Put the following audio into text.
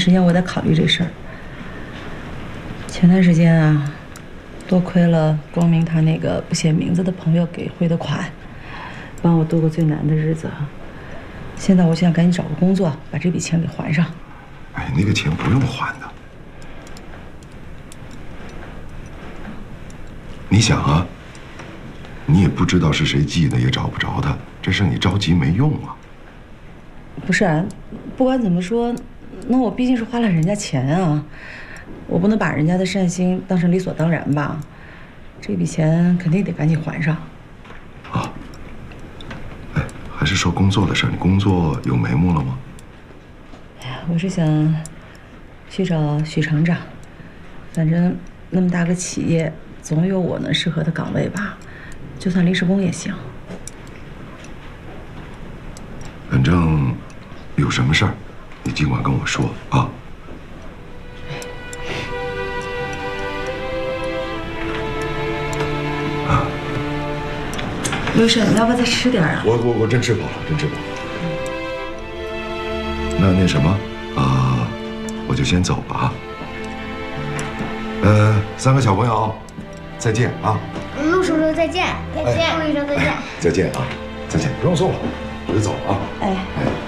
时间我得考虑这事儿。前段时间啊，多亏了光明他那个不写名字的朋友给汇的款，帮我度过最难的日子。现在我想赶紧找个工作，把这笔钱给还上。 哎，那个钱不用还的。你想啊，你也不知道是谁寄的，也找不着他，这事你着急没用啊。 不是啊，不管怎么说，那我毕竟是花了人家钱啊，我不能把人家的善心当成理所当然吧？这笔钱肯定得赶紧还上。 啊，哎，还是说工作的事儿，你工作有眉目了吗？ 哎呀，我是想去找许厂长，反正那么大个企业，总有我能适合的岗位吧，就算临时工也行。 反正有什么事儿，你尽管跟我说啊。 刘婶，你要不要再吃点啊？ 我真吃饱了，真吃饱了。那什么啊，我就先走了啊。三个小朋友，再见啊！ 陆叔叔再见，再见，陆医生再见， 再见啊，再见，不用送了，我就走了啊。 哎。